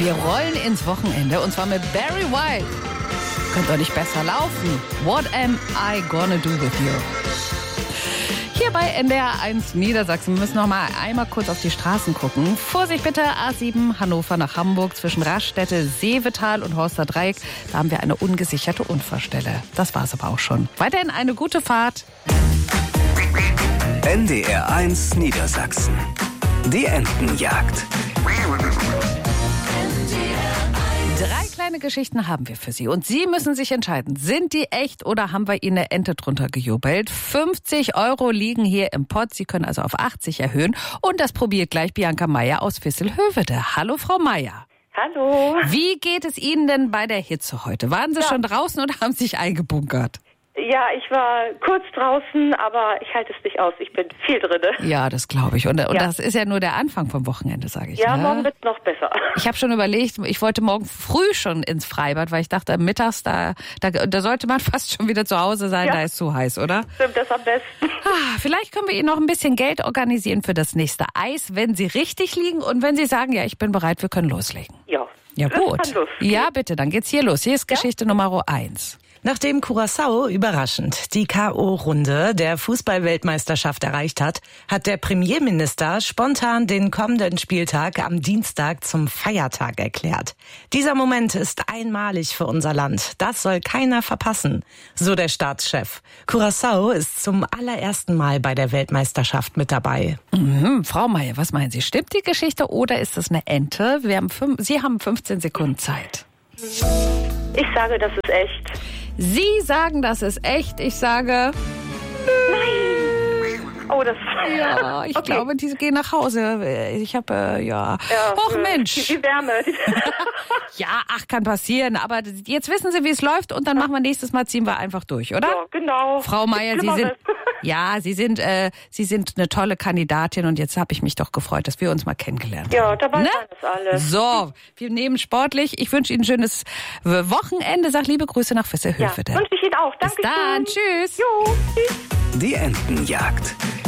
Wir rollen ins Wochenende und zwar mit Barry White. Könnt doch nicht besser laufen. What am I gonna do with you? Hier bei NDR 1 Niedersachsen. Wir müssen noch mal einmal kurz auf die Straßen gucken. Vorsicht bitte, A7 Hannover nach Hamburg zwischen Raststätte, Seevetal und Horster Dreieck. Da haben wir eine ungesicherte Unfallstelle. Das war's aber auch schon. Weiterhin eine gute Fahrt. NDR 1 Niedersachsen. Die Entenjagd. 3 kleine Geschichten haben wir für Sie. Und Sie müssen sich entscheiden, sind die echt oder haben wir Ihnen eine Ente drunter gejubelt? 50 € liegen hier im Pott. Sie können also auf 80 erhöhen. Und das probiert gleich Bianca Meier aus Visselhövede. Hallo, Frau Meier. Hallo. Wie geht es Ihnen denn bei der Hitze heute? Waren Sie schon draußen oder haben Sie sich eingebunkert? Ja, ich war kurz draußen, aber ich halte es nicht aus. Ich bin viel drinne. Ja, das glaube ich. Und das ist ja nur der Anfang vom Wochenende, sage ich. Ja, ne? morgen wird es noch besser. Ich habe schon überlegt, ich wollte morgen früh schon ins Freibad, weil ich dachte, mittags, da sollte man fast schon wieder zu Hause sein, da ist zu heiß, oder? Stimmt, das am besten. Vielleicht können wir Ihnen noch ein bisschen Geld organisieren für das nächste Eis, wenn Sie richtig liegen und wenn Sie sagen, ja, ich bin bereit, wir können loslegen. Ja. Ja, gut. Das kann losgehen. Ja, bitte, dann geht's hier los. Hier ist Geschichte Nummer 1. Nachdem Curaçao überraschend die K.O.-Runde der Fußball-Weltmeisterschaft erreicht hat, hat der Premierminister spontan den kommenden Spieltag am Dienstag zum Feiertag erklärt. Dieser Moment ist einmalig für unser Land. Das soll keiner verpassen, so der Staatschef. Curaçao ist zum allerersten Mal bei der Weltmeisterschaft mit dabei. Frau Meier, was meinen Sie? Stimmt die Geschichte oder ist es eine Ente? Sie haben 15 Sekunden Zeit. Ich sage, das ist echt. Sie sagen, das ist echt. Ich sage... Oh, das... Ja, ich glaube, die gehen nach Hause. Ich habe, Och, Mensch. Die Wärme. Ja, kann passieren. Aber jetzt wissen Sie, wie es läuft und dann machen wir nächstes Mal, ziehen wir einfach durch, oder? Ja, genau. Frau Meier, Sie sind eine tolle Kandidatin und jetzt habe ich mich doch gefreut, dass wir uns mal kennengelernt haben. Ja, dabei war das alles. So, wir nehmen sportlich. Ich wünsche Ihnen ein schönes Wochenende. Sag liebe Grüße nach Visselhövede. Ja, wünsche ich Ihnen auch. Danke. Bis dann. Tschüss. Jo, tschüss. Die Entenjagd.